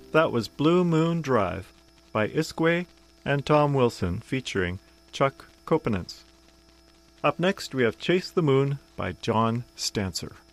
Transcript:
That was Blue Moon Drive by Iskway and Tom Wilson featuring Chuck Kopanitz. Up next we have Chase the Moon by John Stancer.